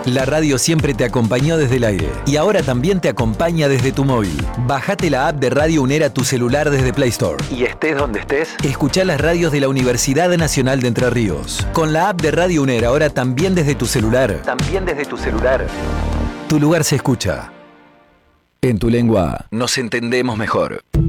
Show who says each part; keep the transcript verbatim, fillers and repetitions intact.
Speaker 1: La radio siempre te acompañó desde el aire y ahora también te acompaña desde tu móvil. Bajate la app de Radio UNER a tu celular desde Play Store. Y estés donde estés, escuchá las radios de la Universidad Nacional de Entre Ríos. Con la app de Radio UNER ahora también desde tu celular. También desde tu celular. Tu lugar se escucha. En tu lengua nos entendemos mejor.